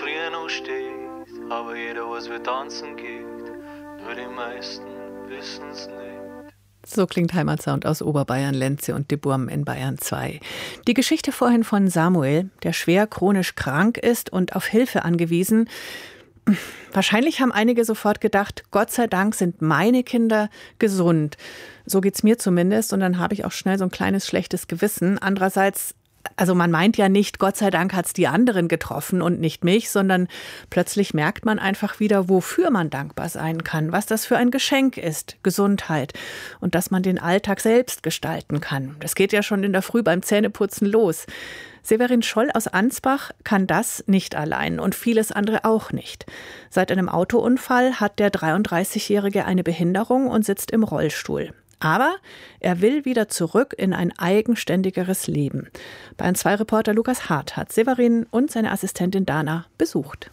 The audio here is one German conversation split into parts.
früh noch steht, aber jeder weiß, wie tanzen geht, nur die meisten wissen's nicht. So klingt Heimatsound aus Oberbayern, Lenze und Diburm in Bayern 2. Die Geschichte vorhin von Samuel, der schwer chronisch krank ist und auf Hilfe angewiesen. Wahrscheinlich haben einige sofort gedacht, Gott sei Dank sind meine Kinder gesund. So geht's mir zumindest und dann habe ich auch schnell so ein kleines schlechtes Gewissen. Andererseits, also man meint ja nicht, Gott sei Dank hat's die anderen getroffen und nicht mich, sondern plötzlich merkt man einfach wieder, wofür man dankbar sein kann, was das für ein Geschenk ist, Gesundheit und dass man den Alltag selbst gestalten kann. Das geht ja schon in der Früh beim Zähneputzen los. Severin Scholl aus Ansbach kann das nicht allein und vieles andere auch nicht. Seit einem Autounfall hat der 33-Jährige eine Behinderung und sitzt im Rollstuhl. Aber er will wieder zurück in ein eigenständigeres Leben. Bayern 2-Reporter Lukas Hart hat Severin und seine Assistentin Dana besucht.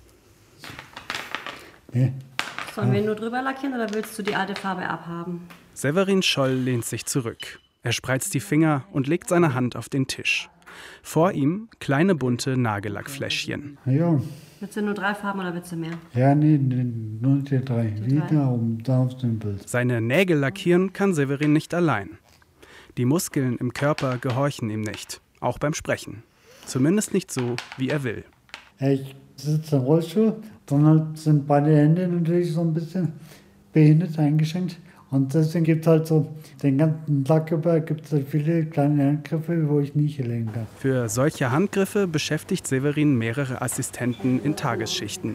Sollen wir nur drüber lackieren oder willst du die alte Farbe abhaben? Severin Scholl lehnt sich zurück. Er spreizt die Finger und legt seine Hand auf den Tisch. Vor ihm kleine bunte Nagellackfläschchen. Ja. Willst du nur 3 Farben oder willst du mehr? Ja, nee, nur die 3. Wie da oben, da auf dem Bild. Seine Nägel lackieren kann Severin nicht allein. Die Muskeln im Körper gehorchen ihm nicht, auch beim Sprechen. Zumindest nicht so, wie er will. Ich sitze im Rollstuhl, dann halt sind beide Hände natürlich so ein bisschen behindert eingeschränkt. Und deswegen gibt es halt so, den ganzen Tag über gibt es halt viele kleine Handgriffe, wo ich nicht erlegen kann. Für solche Handgriffe beschäftigt Severin mehrere Assistenten in Tagesschichten.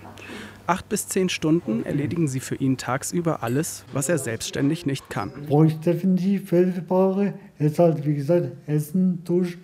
8 bis 10 Stunden erledigen sie für ihn tagsüber alles, was er selbstständig nicht kann. Wo ich definitiv Hilfe brauche, ist halt, wie gesagt, Essen, Duschen.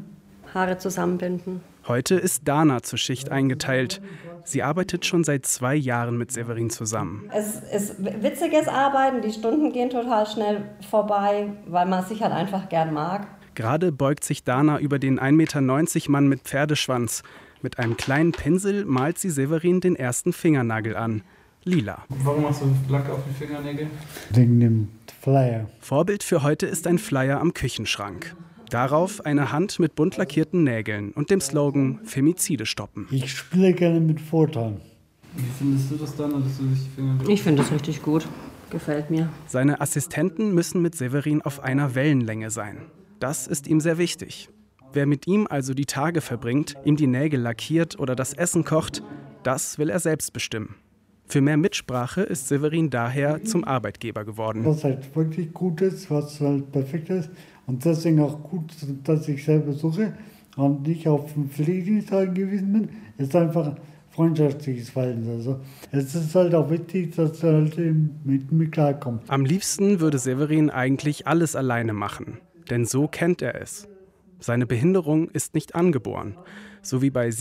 Haare zusammenbinden. Heute ist Dana zur Schicht eingeteilt. Sie arbeitet schon seit 2 Jahren mit Severin zusammen. Es ist witziges Arbeiten, die Stunden gehen total schnell vorbei, weil man sich halt einfach gern mag. Gerade beugt sich Dana über den 1,90 Meter Mann mit Pferdeschwanz. Mit einem kleinen Pinsel malt sie Severin den ersten Fingernagel an. Lila. Warum hast du Lack auf die Fingernägel? Wegen dem Flyer. Vorbild für heute ist ein Flyer am Küchenschrank. Darauf eine Hand mit bunt lackierten Nägeln und dem Slogan Femizide stoppen. Ich spiele gerne mit Vorteilen. Wie findest du das dann, dass du dich die Finger... Ich finde das richtig gut. Gefällt mir. Seine Assistenten müssen mit Severin auf einer Wellenlänge sein. Das ist ihm sehr wichtig. Wer mit ihm also die Tage verbringt, ihm die Nägel lackiert oder das Essen kocht, das will er selbst bestimmen. Für mehr Mitsprache ist Severin daher zum Arbeitgeber geworden. Was halt wirklich gut ist, was halt perfekt ist und deswegen auch gut, dass ich selber suche und nicht auf den Pflegedienst angewiesen bin, ist einfach freundschaftliches Verhalten. Also es ist halt auch wichtig, dass er halt mit mir klarkommt. Am liebsten würde Severin eigentlich alles alleine machen, denn so kennt er es. Seine Behinderung ist nicht angeboren, so wie bei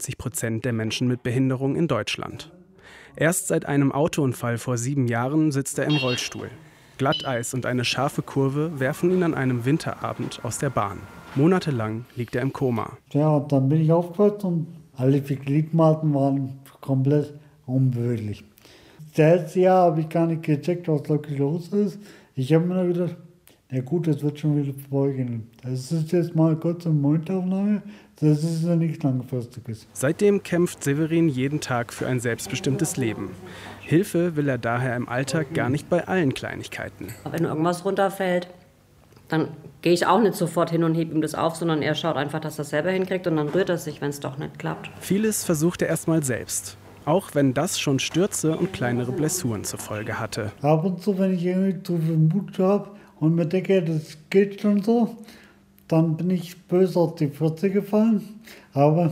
97% der Menschen mit Behinderung in Deutschland. Erst seit einem Autounfall vor 7 Jahren sitzt er im Rollstuhl. Glatteis und eine scharfe Kurve werfen ihn an einem Winterabend aus der Bahn. Monatelang liegt er im Koma. Ja, und dann bin ich aufgewacht und alle 4 Gliedmaßen waren komplett unbeweglich. Das erste Jahr habe ich gar nicht gecheckt, was wirklich los ist. Ich habe mir nur gedacht, ja gut, das wird schon wieder vorbeigehen. Das ist jetzt mal kurz eine Momentaufnahme, das ist ja nichts Langfristiges. Seitdem kämpft Severin jeden Tag für ein selbstbestimmtes Leben. Hilfe will er daher im Alltag gar nicht bei allen Kleinigkeiten. Wenn irgendwas runterfällt, dann gehe ich auch nicht sofort hin und hebe ihm das auf, sondern er schaut einfach, dass er es selber hinkriegt und dann rührt er sich, wenn es doch nicht klappt. Vieles versucht er erstmal selbst. Auch wenn das schon Stürze und kleinere Blessuren zur Folge hatte. Ab und zu, wenn ich irgendwie zu viel Mut habe und mir denke, das geht schon so, dann bin ich böse auf die Fresse gefallen. Aber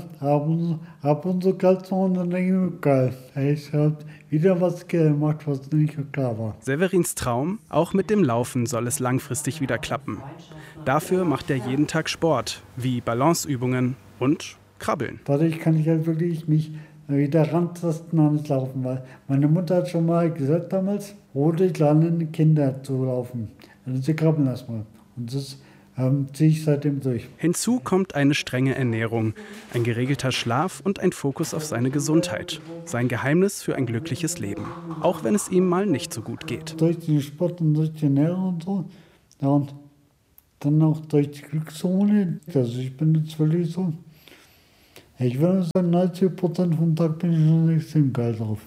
ab und zu kalt so und dann denke ich mir, geil, ich habe wieder was gemacht, was nicht klar war. Severins Traum, auch mit dem Laufen soll es langfristig wieder klappen. Dafür macht er jeden Tag Sport, wie Balanceübungen und Krabbeln. Dadurch kann ich halt wirklich mich wieder rantasten ans Laufen, weil meine Mutter hat schon mal gesagt damals, ich lerne Kinder zu laufen. Also sie krabbeln erstmal. Und das ziehe ich seitdem durch. Hinzu kommt eine strenge Ernährung, ein geregelter Schlaf und ein Fokus auf seine Gesundheit. Sein Geheimnis für ein glückliches Leben, auch wenn es ihm mal nicht so gut geht. Durch den Sport und durch die Ernährung und so. Ja, und dann auch durch die Glückshormone. Also ich bin jetzt wirklich so, Ich würde sagen, 90% vom Tag bin ich schon extrem geil drauf.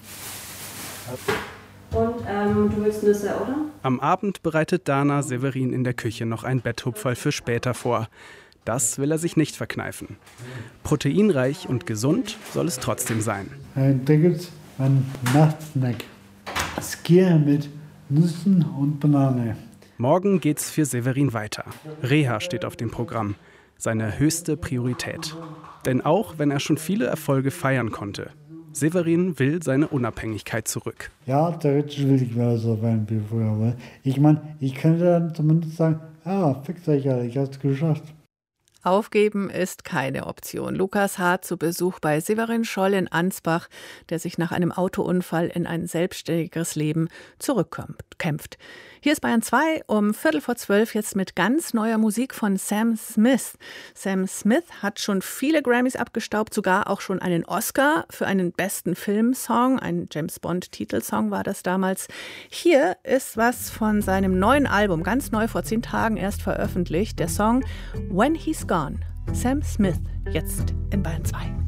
Und du willst Nüsse, oder? Am Abend bereitet Dana Severin in der Küche noch ein Betthupferl für später vor. Das will er sich nicht verkneifen. Proteinreich und gesund soll es trotzdem sein. Da gibt es einen Nachtsnack. Skier mit Nüssen und Banane. Morgen geht's für Severin weiter. Reha steht auf dem Programm. Seine höchste Priorität. Denn auch wenn er schon viele Erfolge feiern konnte, Severin will seine Unabhängigkeit zurück. Ja, theoretisch will ich wieder so werden wie früher. Ich meine, ich könnte dann zumindest sagen, fix euch alle, ich hab's geschafft. Aufgeben ist keine Option. Lukas Hart zu Besuch bei Severin Scholl in Ansbach, der sich nach einem Autounfall in ein selbstständigeres Leben zurückkämpft. Hier ist Bayern 2 um 11:45 jetzt mit ganz neuer Musik von Sam Smith. Sam Smith hat schon viele Grammys abgestaubt, sogar auch schon einen Oscar für einen besten Filmsong. Ein James-Bond-Titelsong war das damals. Hier ist was von seinem neuen Album, ganz neu, vor 10 Tagen erst veröffentlicht. Der Song When He's Gone. Sam Smith, jetzt in Bayern 2.